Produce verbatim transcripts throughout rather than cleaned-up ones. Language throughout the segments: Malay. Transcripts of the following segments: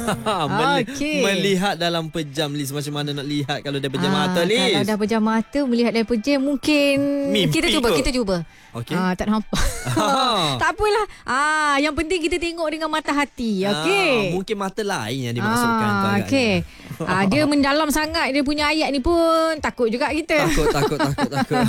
Mel- Okey. Melihat dalam pejam, Liz. Macam mana nak lihat kalau dia pejam Ah, mata, Liz? Kalau dah pejam mata, melihat dari pejam mungkin Mimpi kita cuba, ke? kita cuba. Okey. Ah, tak nampak. Tak apalah. Ah, yang penting kita tengok dengan mata hati. Okey. Ah, mungkin mata lain yang dimaksudkan tu Ah, agaknya. okey. Ah, dia mendalam sangat dia punya ayat ni pun takut juga kita. Takut, takut, takut, takut.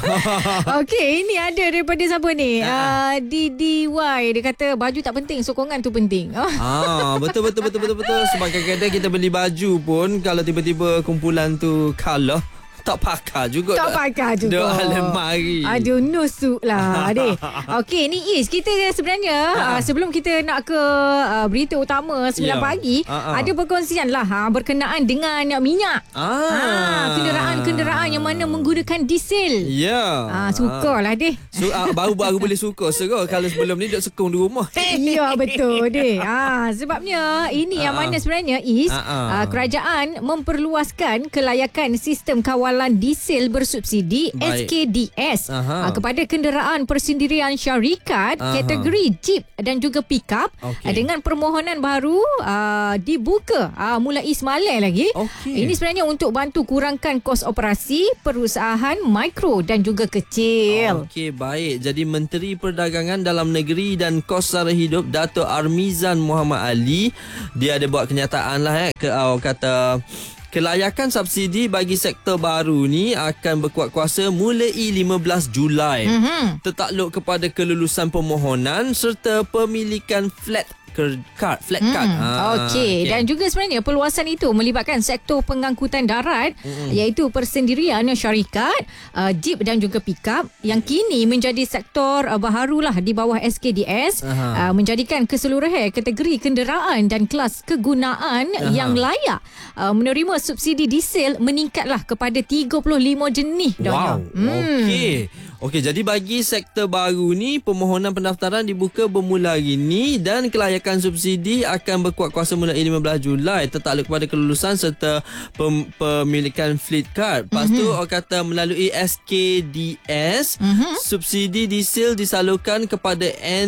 Okey, ini ada daripada siapa ni? Uh, D D Y. Dia kata baju tak penting, sokongan tu penting. Oh. Ah, betul, betul, betul, betul, betul. Sebab kadang-kadang kita beli baju pun, kalau tiba-tiba kumpulan tu kalah, tak pakai juga. Tak pakai juga. Duk alemari. Aduh, nusuk lah, adik. Okey, ni Is, kita sebenarnya uh, sebelum kita nak ke uh, berita utama sembilan Ya. pagi, Ha-ha. ada perkongsian lah uh, berkenaan dengan minyak. Ah. Ah, kenderaan-kenderaan yang mana menggunakan diesel. Ya. Ah, sukalah deh. So, ah, baru-baru boleh suka serah kalau sebelum ni duduk sekung di rumah. Ya, betul deh. Ah, sebabnya ini yang Ah, ah. mana sebenarnya Is, Ah, ah. uh, kerajaan memperluaskan kelayakan sistem kawalan diesel bersubsidi Baik. S K D S uh, Aha. kepada kenderaan persendirian syarikat Aha. kategori Jeep dan juga pickup Okey. uh, dengan permohonan baru uh, dibuka uh, mulai semalam lagi. Okey. Ini sebenarnya untuk bantu kurangkan kos operasi perusahaan mikro dan juga kecil. Okey, baik. Jadi Menteri Perdagangan Dalam Negeri dan Kos Sara Hidup Dato' Armizan Muhammad Ali, dia ada buat kenyataan lah eh, ke uh, kata kelayakan subsidi bagi sektor baru ni akan berkuat kuasa mulai lima belas Julai. Mhm. Tertakluk kepada kelulusan permohonan serta pemilikan flat card, flat card. Hmm, Ah, Okey. Dan juga sebenarnya perluasan itu melibatkan sektor pengangkutan darat Mm-mm. iaitu persendirian syarikat, uh, Jeep dan juga pickup yang kini menjadi sektor uh, baharulah di bawah S K D S, Aha. uh, menjadikan keseluruhan kategori kenderaan dan kelas kegunaan Aha. yang layak uh, menerima subsidi diesel meningkatlah kepada tiga puluh lima jenis dah. Wow. Okey. Okey, jadi bagi sektor baru ni permohonan pendaftaran dibuka bermula hari ni dan kelayakan subsidi akan berkuat kuasa mulai lima belas Julai tertakluk kepada kelulusan serta pem- pemilikan fleet card. Lepas mm-hmm. tu orang kata melalui S K D S, mm-hmm. subsidi diesel disalurkan kepada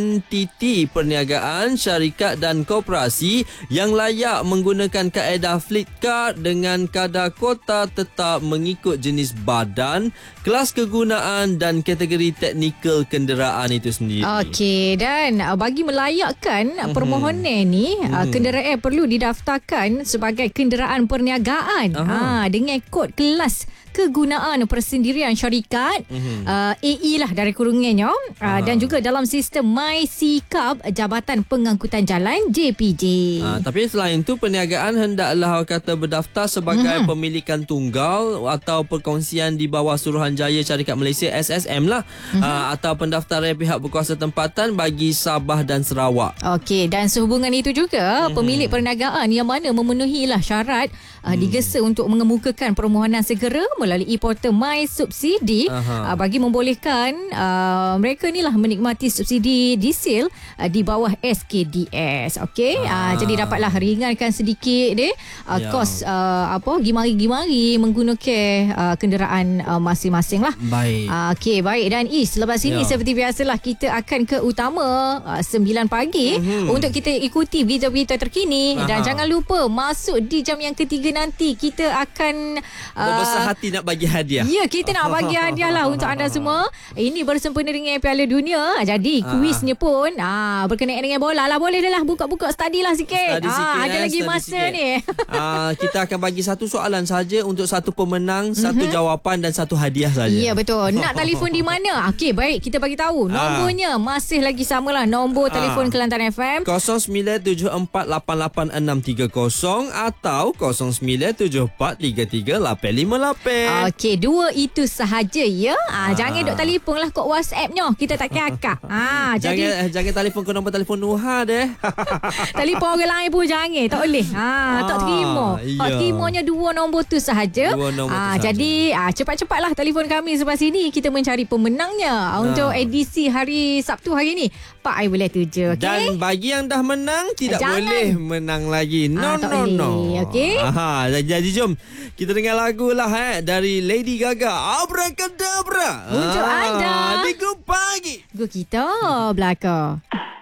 entiti perniagaan, syarikat dan koperasi yang layak menggunakan kaedah fleet card dengan kadar kuota tetap mengikut jenis badan, kelas kegunaan dan kategori teknikal kenderaan itu sendiri. Okey, dan uh, bagi melayakkan mm-hmm. permohonan ni, mm-hmm. uh, kenderaan perlu didaftarkan sebagai kenderaan perniagaan ha, dengan kod kelas kegunaan persendirian syarikat, mm-hmm. uh, A E lah dari kurungannya, uh, dan juga dalam sistem MySeaCub Jabatan Pengangkutan Jalan J P J. Ha, tapi selain itu perniagaan hendaklah orang kata berdaftar sebagai mm-hmm. pemilikan tunggal atau perkongsian di bawah Suruhanjaya Syarikat Malaysia S S M lah, mm-hmm. ha, atau pendaftaran pihak berkuasa tempatan bagi Sabah dan Sarawak. Okey, dan sehubungan itu juga mm-hmm. pemilik perniagaan yang mana memenuhilah syarat uh, mm. digesa untuk mengemukakan permohonan segera melalui portal My Subsidi uh, bagi membolehkan uh, mereka ni lah menikmati subsidi diesel uh, di bawah S K D S. Okey, uh, jadi dapatlah ringankan sedikit deh uh, ya. kos uh, apa gimari-gimari menggunakan uh, kenderaan uh, masing-masing lah. Baik. Uh, Okey, baik. Dan Is, lepas ini ya. seperti biasalah kita akan ke utama uh, sembilan pagi mm-hmm. untuk kita ikuti berita-berita terkini. Aha. Dan jangan lupa masuk di jam yang ketiga nanti kita akan uh, berbesar hati nak bagi hadiah. Ya, kita nak bagi hadiah lah untuk anda semua. Ini bersempena dengan Piala Dunia. Jadi kuisnya pun ah, berkenaan dengan bola lah. Boleh dah lah buka-buka study lah sikit. Study ah, sikit ada eh, lagi study masa sikit. ni. Ah, kita akan bagi satu soalan saja untuk satu pemenang, satu Mhm. jawapan dan satu hadiah saja. Ya, betul. Nak telefon di mana? Okey, baik. Kita bagi tahu. Nombornya masih lagi samalah. Nombor telefon Kelantan F M. kosong sembilan tujuh empat lapan lapan enam tiga kosong atau kosong sembilan tujuh empat tiga tiga lapan lima lapan. Okey, dua itu sahaja ya. Ah, Ah. jangan duk telefon lah kod WhatsApp-nya. Kita tak akak. Ah, Jangan jadi jangan telefon ke nombor telefon Nuha deh. telefon orang lain pun jangan. Tak boleh. Ah, tak Ah, terima. Tak iya. terimanya dua nombor tu sahaja. Dua nombor tu ah, sahaja. jadi ah, cepat-cepatlah telefon kami selepas ini kita mencari pemenangnya ah. untuk edisi hari Sabtu hari ini. Pak I boleh tuju, okey? Dan bagi yang dah menang tidak Jangan. boleh menang lagi. No Ah, tak no boleh, no. okey? Aha, jadi jom kita dengar lagu lah eh dari Lady Gaga, Abracadabra. Untuk Ah, anda. Di Grup Pagi. Go kita belakang.